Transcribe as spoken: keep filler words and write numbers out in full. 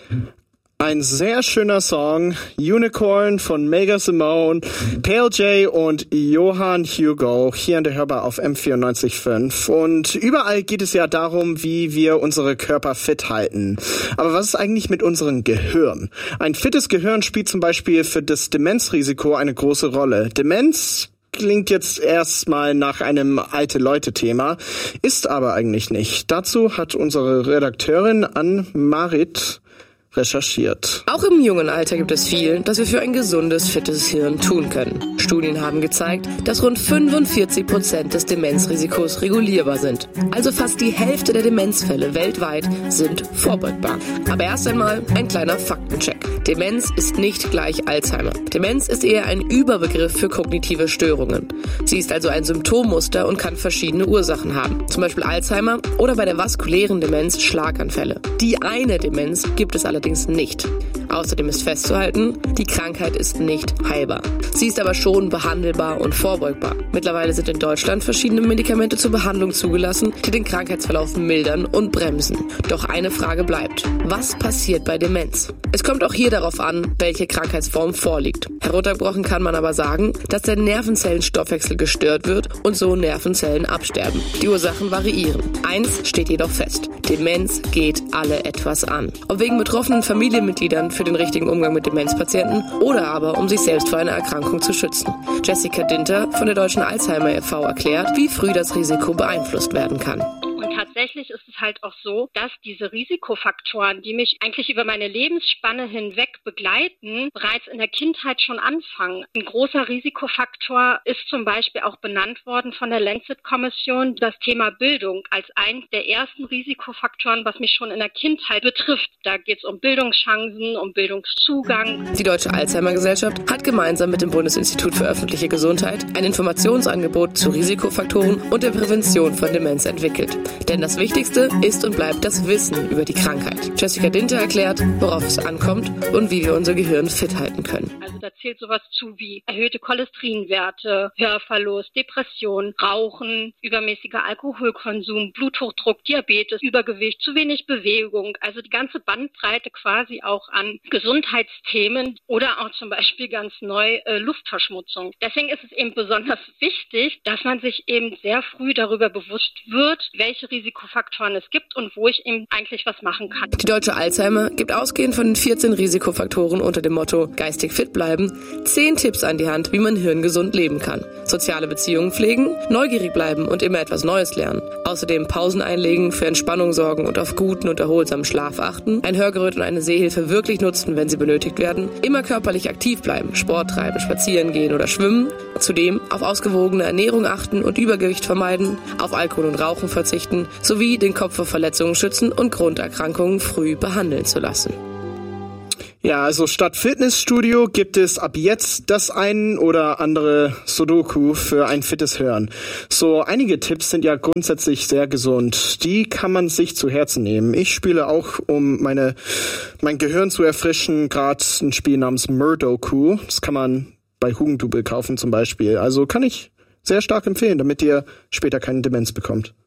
Ein sehr schöner Song, Unicorn von Mega Simone, Pale J und Johann Hugo, hier in der Hörbar auf M vierundneunzig Komma fünf. Und überall geht es ja darum, wie wir unsere Körper fit halten. Aber was ist eigentlich mit unserem Gehirn? Ein fittes Gehirn spielt zum Beispiel für das Demenzrisiko eine große Rolle. Demenz klingt jetzt erstmal nach einem Alte-Leute-Thema, ist aber eigentlich nicht. Dazu hat unsere Redakteurin Ann-Marit recherchiert. Auch im jungen Alter gibt es viel, das wir für ein gesundes, fittes Hirn tun können. Studien haben gezeigt, dass rund fünfundvierzig Prozent des Demenzrisikos regulierbar sind. Also fast die Hälfte der Demenzfälle weltweit sind vorbeugbar. Aber erst einmal ein kleiner Faktencheck. Demenz ist nicht gleich Alzheimer. Demenz ist eher ein Überbegriff für kognitive Störungen. Sie ist also ein Symptommuster und kann verschiedene Ursachen haben. Zum Beispiel Alzheimer oder bei der vaskulären Demenz Schlaganfälle. Die eine Demenz gibt es allerdings nicht. Außerdem ist festzuhalten, die Krankheit ist nicht heilbar. Sie ist aber schon behandelbar und vorbeugbar. Mittlerweile sind in Deutschland verschiedene Medikamente zur Behandlung zugelassen, die den Krankheitsverlauf mildern und bremsen. Doch eine Frage bleibt: Was passiert bei Demenz? Es kommt auch hier darauf an, welche Krankheitsform vorliegt. Heruntergebrochen kann man aber sagen, dass der Nervenzellenstoffwechsel gestört wird und so Nervenzellen absterben. Die Ursachen variieren. Eins steht jedoch fest: Demenz geht alle etwas an. Ob wegen betroffenen Familienmitgliedern für den richtigen Umgang mit Demenzpatienten oder aber um sich selbst vor einer Erkrankung zu schützen. Jessica Dinter von der Deutschen Alzheimer e V erklärt, wie früh das Risiko beeinflusst werden kann. Und tatsächlich ist es halt auch so, dass diese Risikofaktoren, die mich eigentlich über meine Lebensspanne hinweg begleiten, bereits in der Kindheit schon anfangen. Ein großer Risikofaktor ist zum Beispiel auch benannt worden von der Lancet-Kommission, das Thema Bildung als eines der ersten Risikofaktoren, was mich schon in der Kindheit betrifft. Da geht es um Bildungschancen, um Bildungszugang. Die Deutsche Alzheimer-Gesellschaft hat gemeinsam mit dem Bundesinstitut für öffentliche Gesundheit ein Informationsangebot zu Risikofaktoren und der Prävention von Demenz entwickelt. Denn das Wichtigste ist und bleibt das Wissen über die Krankheit. Jessica Dinter erklärt, worauf es ankommt und wie wir unser Gehirn fit halten können. Also da zählt sowas zu wie erhöhte Cholesterinwerte, Hörverlust, Depression, Rauchen, übermäßiger Alkoholkonsum, Bluthochdruck, Diabetes, Übergewicht, zu wenig Bewegung. Also die ganze Bandbreite quasi auch an Gesundheitsthemen oder auch zum Beispiel ganz neu äh, Luftverschmutzung. Deswegen ist es eben besonders wichtig, dass man sich eben sehr früh darüber bewusst wird, welche Risikofaktoren es gibt und wo ich eben eigentlich was machen kann. Die Deutsche Alzheimer gibt ausgehend von den vierzehn Risikofaktoren unter dem Motto geistig fit bleiben zehn Tipps an die Hand, wie man hirngesund leben kann. Soziale Beziehungen pflegen, neugierig bleiben und immer etwas Neues lernen. Außerdem Pausen einlegen, für Entspannung sorgen und auf guten und erholsamen Schlaf achten. Ein Hörgerät und eine Sehhilfe wirklich nutzen, wenn sie benötigt werden. Immer körperlich aktiv bleiben, Sport treiben, spazieren gehen oder schwimmen. Zudem auf ausgewogene Ernährung achten und Übergewicht vermeiden, auf Alkohol und Rauchen verzichten, sowie den Kopf vor Verletzungen schützen und Grunderkrankungen früh behandeln zu lassen. Ja, also statt Fitnessstudio gibt es ab jetzt das ein oder andere Sudoku für ein fittes Hören. So einige Tipps sind ja grundsätzlich sehr gesund. Die kann man sich zu Herzen nehmen. Ich spiele auch, um meine mein Gehirn zu erfrischen, gerade ein Spiel namens Murdoku. Das kann man bei Hugendubel kaufen zum Beispiel. Also kann ich sehr stark empfehlen, damit ihr später keine Demenz bekommt.